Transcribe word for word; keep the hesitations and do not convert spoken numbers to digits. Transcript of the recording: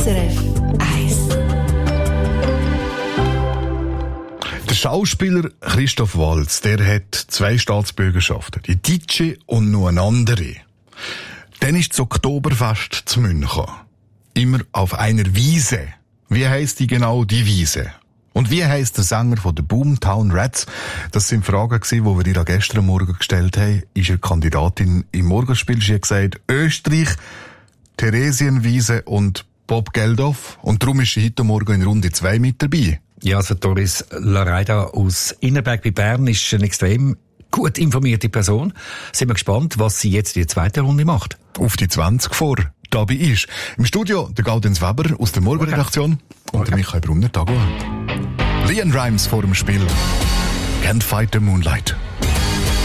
S R F eins. Der Schauspieler Christoph Waltz, der hat zwei Staatsbürgerschaften, die deutsche und noch eine andere. Dann ist das Oktoberfest zu München. Immer auf einer Wiese. Wie heisst die genau, die Wiese? Und wie heisst der Sänger von den Boomtown Rats? Das sind Fragen gewesen, die wir dir gestern Morgen gestellt haben. Ist er Kandidatin im Morgenspiel? Sie hat gesagt, Österreich, Theresienwiese und Bob Geldof. Und darum ist sie heute Morgen in Runde zwei mit dabei. Ja, also Doris Lareida aus Innerberg bei Bern ist eine extrem gut informierte Person. Sind wir gespannt, was sie jetzt in der zweiten Runde macht. Auf die zwanzig vor dabei ist. Im Studio der Gaudenz Weber aus der Morgenredaktion okay. und der Michael Brunner. Tag. Leon Rimes vor dem Spiel. Can't Fight the Moonlight.